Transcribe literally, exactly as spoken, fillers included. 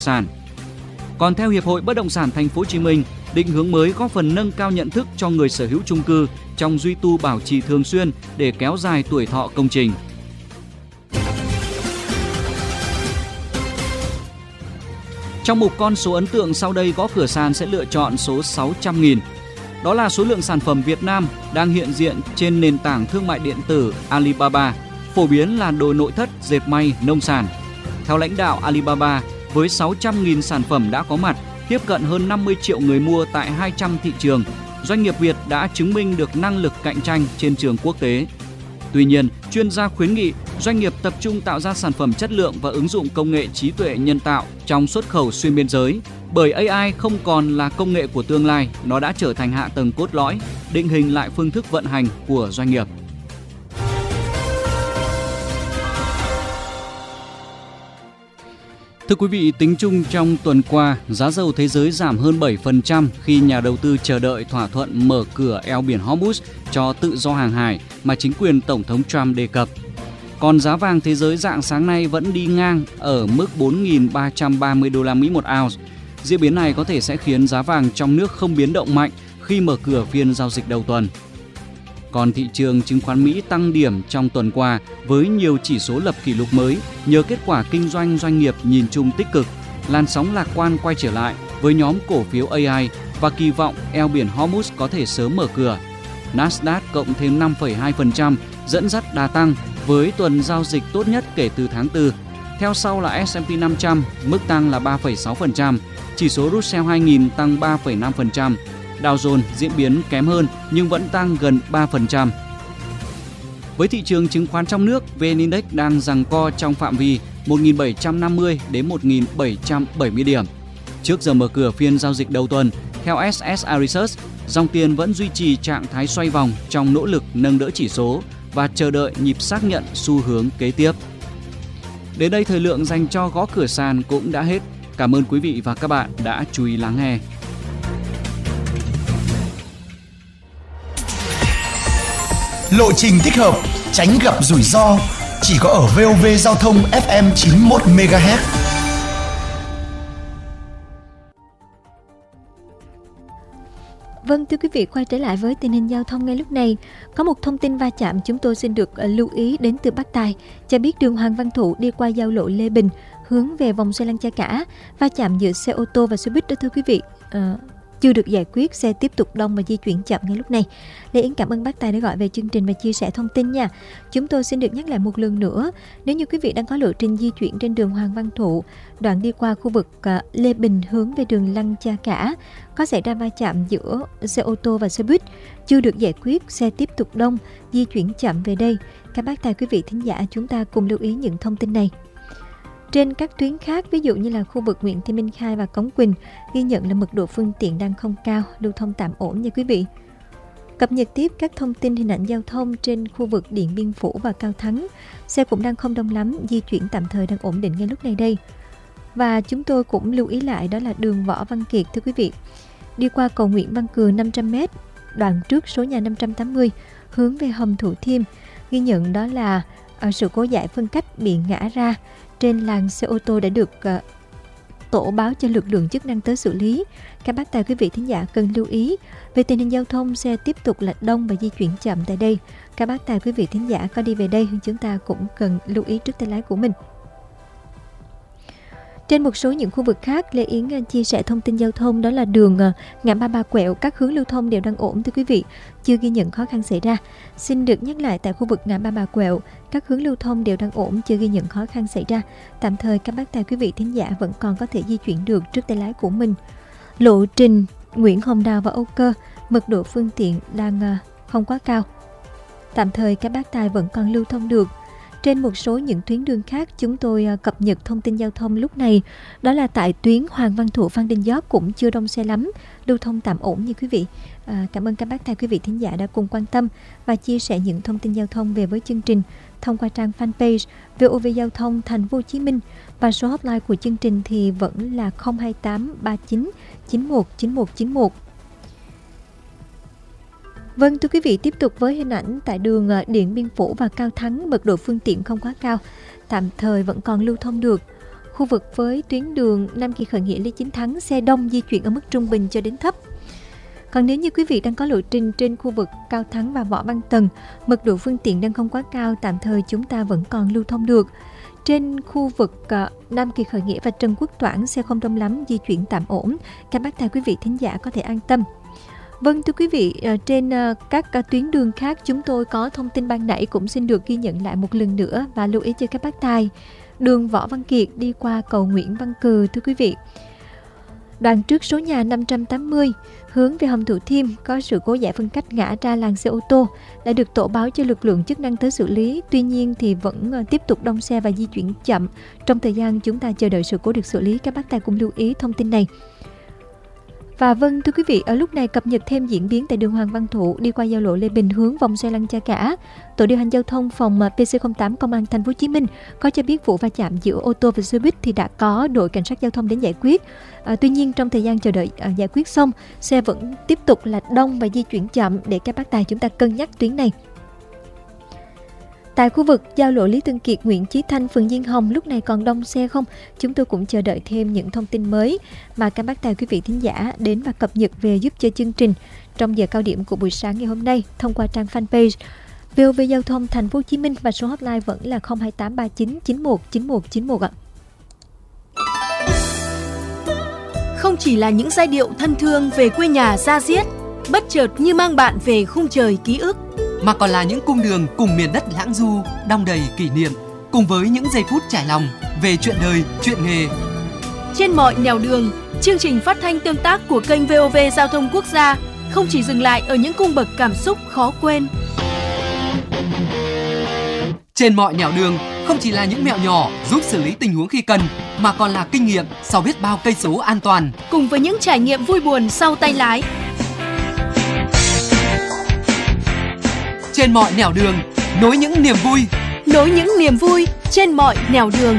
sản. Còn theo Hiệp hội Bất động sản Thành phố Hồ Chí Minh, định hướng mới góp phần nâng cao nhận thức cho người sở hữu chung cư trong duy tu bảo trì thường xuyên để kéo dài tuổi thọ công trình. Trong mục con số ấn tượng sau đây, Gõ Cửa Sàn sẽ lựa chọn số sáu trăm nghìn. Đó là số lượng sản phẩm Việt Nam đang hiện diện trên nền tảng thương mại điện tử Alibaba, phổ biến là đồ nội thất, dệt may, nông sản. Theo lãnh đạo Alibaba, với sáu trăm nghìn sản phẩm đã có mặt, tiếp cận hơn năm mươi triệu người mua tại hai trăm thị trường, doanh nghiệp Việt đã chứng minh được năng lực cạnh tranh trên trường quốc tế. Tuy nhiên, chuyên gia khuyến nghị doanh nghiệp tập trung tạo ra sản phẩm chất lượng và ứng dụng công nghệ trí tuệ nhân tạo trong xuất khẩu xuyên biên giới, bởi a i không còn là công nghệ của tương lai, nó đã trở thành hạ tầng cốt lõi, định hình lại phương thức vận hành của doanh nghiệp. Thưa quý vị, tính chung trong tuần qua, giá dầu thế giới giảm hơn bảy phần trăm khi nhà đầu tư chờ đợi thỏa thuận mở cửa eo biển Hormuz cho tự do hàng hải mà chính quyền Tổng thống Trump đề cập. Còn giá vàng thế giới rạng sáng nay vẫn đi ngang ở mức bốn nghìn ba trăm ba mươi đô la Mỹ một ounce. Diễn biến này có thể sẽ khiến giá vàng trong nước không biến động mạnh khi mở cửa phiên giao dịch đầu tuần. Còn thị trường chứng khoán Mỹ tăng điểm trong tuần qua với nhiều chỉ số lập kỷ lục mới nhờ kết quả kinh doanh doanh nghiệp nhìn chung tích cực. Làn sóng lạc quan quay trở lại với nhóm cổ phiếu a i và kỳ vọng eo biển Hormuz có thể sớm mở cửa. Nasdaq cộng thêm năm phẩy hai phần trăm dẫn dắt đà tăng với tuần giao dịch tốt nhất kể từ tháng tư. Theo sau là S and P năm trăm, mức tăng là ba phẩy sáu phần trăm, chỉ số Russell hai nghìn tăng ba phẩy năm phần trăm. Dow Jones diễn biến kém hơn nhưng vẫn tăng gần ba phần trăm. Với thị trường chứng khoán trong nước, vê en Index đang giằng co trong phạm vi một nghìn bảy trăm năm mươi đến một nghìn bảy trăm bảy mươi điểm. Trước giờ mở cửa phiên giao dịch đầu tuần, theo ét ét i Research, dòng tiền vẫn duy trì trạng thái xoay vòng trong nỗ lực nâng đỡ chỉ số và chờ đợi nhịp xác nhận xu hướng kế tiếp. Đến đây thời lượng dành cho Gõ Cửa Sàn cũng đã hết. Cảm ơn quý vị và các bạn đã chú ý lắng nghe. Lộ trình thích hợp, tránh gặp rủi ro, chỉ có ở vê o vê Giao thông ép em chín mươi mốt mê ga héc. Vâng, thưa quý vị, quay trở lại với tình hình giao thông ngay lúc này. Có một thông tin va chạm chúng tôi xin được lưu ý đến từ Bắc Tài. Cho biết đường Hoàng Văn Thụ đi qua giao lộ Lê Bình, hướng về vòng xoay Lăng Cha Cả, va chạm giữa xe ô tô và xe buýt đó thưa quý vị. À, chưa được giải quyết, xe tiếp tục đông và di chuyển chậm ngay lúc này. Lê Yến cảm ơn bác Tài đã gọi về chương trình và chia sẻ thông tin nha. Chúng tôi xin được nhắc lại một lần nữa, nếu như quý vị đang có lộ trình di chuyển trên đường Hoàng Văn Thụ, đoạn đi qua khu vực uh, Lê Bình hướng về đường Lăng Cha Cả, có xảy ra va chạm giữa xe ô tô và xe buýt, chưa được giải quyết, xe tiếp tục đông, di chuyển chậm về đây. Các bác Tài, quý vị thính giả, chúng ta cùng lưu ý những thông tin này. Trên các tuyến khác, ví dụ như là khu vực Nguyễn Thị Minh Khai và Cống Quỳnh, ghi nhận là mật độ phương tiện đang không cao, lưu thông tạm ổn nha quý vị. Cập nhật tiếp các thông tin hình ảnh giao thông trên khu vực Điện Biên Phủ và Cao Thắng, xe cũng đang không đông lắm, di chuyển tạm thời đang ổn định ngay lúc này đây. Và chúng tôi cũng lưu ý lại đó là đường Võ Văn Kiệt thưa quý vị. Đi qua cầu Nguyễn Văn Cừ năm trăm mét, đoạn trước số nhà năm trăm tám mươi, hướng về hầm Thủ Thiêm, ghi nhận đó là ở sự cố giải phân cách bị ngã ra trên làn xe ô tô đã được uh, tổ báo cho lực lượng chức năng tới xử lý. Các bác tài quý vị thính giả cần lưu ý về tình hình giao thông, xe tiếp tục là đông và di chuyển chậm tại đây. Các bác tài quý vị thính giả có đi về đây chúng ta cũng cần lưu ý trước tay lái của mình. Trên một số những khu vực khác, Lê Yến chia sẻ thông tin giao thông đó là đường ngã Ba Bà Quẹo, các hướng lưu thông đều đang ổn thưa quý vị, chưa ghi nhận khó khăn xảy ra. Xin được nhắc lại tại khu vực ngã Ba Bà Quẹo, các hướng lưu thông đều đang ổn, chưa ghi nhận khó khăn xảy ra. Tạm thời các bác tài quý vị thính giả vẫn còn có thể di chuyển được trước tay lái của mình. Lộ trình Nguyễn Hồng Đào và Âu Cơ, mật độ phương tiện đang không quá cao. Tạm thời các bác tài vẫn còn lưu thông được. Trên một số những tuyến đường khác, chúng tôi cập nhật thông tin giao thông lúc này. Đó là tại tuyến Hoàng Văn Thụ Phan Đình Giót cũng chưa đông xe lắm, lưu thông tạm ổn như quý vị. À, cảm ơn các bác tài quý vị thính giả đã cùng quan tâm và chia sẻ những thông tin giao thông về với chương trình thông qua trang fanpage vê o vê Giao thông Thành phố Hồ Chí Minh, và số hotline của chương trình thì vẫn là không hai tám ba chín chín một chín một chín một. Vâng, thưa quý vị, tiếp tục với hình ảnh tại đường Điện Biên Phủ và Cao Thắng, mật độ phương tiện không quá cao, tạm thời vẫn còn lưu thông được. Khu vực với tuyến đường Nam Kỳ Khởi Nghĩa Lê Chính Thắng, xe đông di chuyển ở mức trung bình cho đến thấp. Còn nếu như quý vị đang có lộ trình trên khu vực Cao Thắng và Võ Văn Tần, mật độ phương tiện đang không quá cao, tạm thời chúng ta vẫn còn lưu thông được. Trên khu vực uh, Nam Kỳ Khởi Nghĩa và Trần Quốc Toản, xe không đông lắm, di chuyển tạm ổn. Các bác tài quý vị thính giả có thể an tâm. Vâng, thưa quý vị, uh, trên uh, các uh, tuyến đường khác chúng tôi có thông tin ban nãy cũng xin được ghi nhận lại một lần nữa và lưu ý cho các bác tài. Đường Võ Văn Kiệt đi qua cầu Nguyễn Văn Cừ, thưa quý vị. Đoạn trước số nhà năm trăm tám mươi, hướng về hầm Thủ Thiêm có sự cố giải phân cách ngã ra làn xe ô tô, đã được tổ báo cho lực lượng chức năng tới xử lý. Tuy nhiên thì vẫn tiếp tục đông xe và di chuyển chậm. Trong thời gian chúng ta chờ đợi sự cố được xử lý, các bác tài cũng lưu ý thông tin này. Và vâng, thưa quý vị, ở lúc này cập nhật thêm diễn biến tại đường Hoàng Văn Thụ đi qua giao lộ Lê Bình hướng vòng xoay Lăng Cha Cả. Tổ điều hành giao thông phòng pê xê không tám Công an Thành phố Hồ Chí Minh có cho biết vụ va chạm giữa ô tô và xe buýt thì đã có đội cảnh sát giao thông đến giải quyết. À, tuy nhiên trong thời gian chờ đợi à, giải quyết xong, xe vẫn tiếp tục là đông và di chuyển chậm, để các bác tài chúng ta cân nhắc tuyến này. Tại khu vực giao lộ Lý Thường Kiệt, Nguyễn Chí Thanh, phường Diên Hồng lúc này còn đông xe không? Chúng tôi cũng chờ đợi thêm những thông tin mới mà các bác tài quý vị thính giả đến và cập nhật về giúp cho chương trình trong giờ cao điểm của buổi sáng ngày hôm nay thông qua trang fanpage vê o vê Giao thông Thành phố Hồ Chí Minh và số hotline vẫn là không hai tám ba chín chín một chín một chín một ạ. Không chỉ là những giai điệu thân thương về quê nhà da diết, bất chợt như mang bạn về khung trời ký ức, mà còn là những cung đường cùng miền đất lãng du, đong đầy kỷ niệm, cùng với những giây phút trải lòng về chuyện đời, chuyện nghề. Trên mọi nẻo đường, chương trình phát thanh tương tác của kênh vê o vê Giao thông Quốc gia không chỉ dừng lại ở những cung bậc cảm xúc khó quên. Trên mọi nẻo đường không chỉ là những mẹo nhỏ giúp xử lý tình huống khi cần, mà còn là kinh nghiệm sau biết bao cây số an toàn, cùng với những trải nghiệm vui buồn sau tay lái. Trên mọi nẻo đường, nối những niềm vui, nối những niềm vui trên mọi nẻo đường.